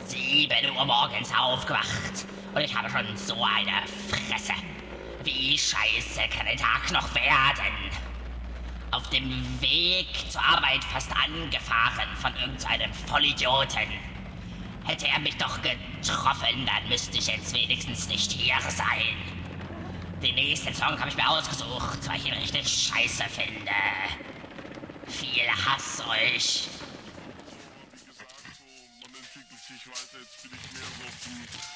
7 Uhr morgens aufgewacht und ich habe schon so eine Fresse. Wie scheiße kann ein Tag noch werden? Auf dem Weg zur Arbeit fast angefahren von irgendeinem Vollidioten. Hätte er mich doch getroffen, dann müsste ich jetzt wenigstens nicht hier sein. Den nächsten Song habe ich mir ausgesucht, weil ich ihn richtig scheiße finde. Viel Hass euch. Man entwickelt sich weiter, jetzt bin ich mehr so auf dem